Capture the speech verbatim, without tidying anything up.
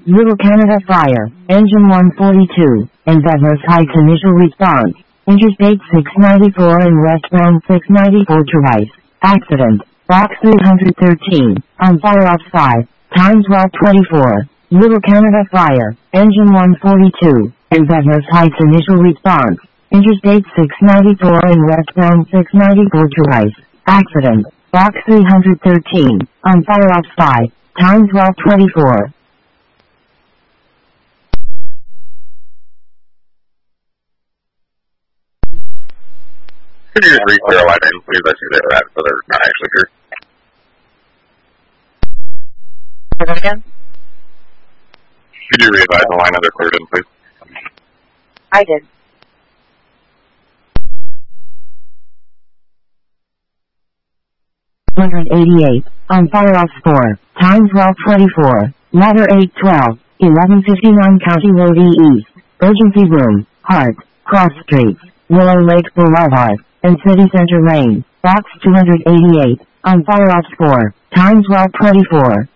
Little Canada Fire, Engine one forty-two, and Beverly Heights initial response. Interstate six ninety-four and westbound six ninety-four to right. Accident. Box three hundred thirteen, on fire off five, time twelve twenty-four. Little Canada Fire, Engine one forty-two, and Beverly Heights initial response. Interstate six ninety-four and westbound six ninety-four to right. Accident. Box three hundred thirteen, on fire off five, time twelve twenty-four. Could you just re-clear a line in, please? I see they're at, so they're not actually here. Say that again? Could you re-advise the line that they're cleared in, please? I did. one eighty-eight, on fire off four, time twelve twenty-four, ladder eight twelve, eleven fifty-nine County Road E East, Urgency Room, Hart, Cross Streets, Willow Lake Boulevard, and City Center Lane, box two eighty-eight, on fire off four, time twelve twenty-four.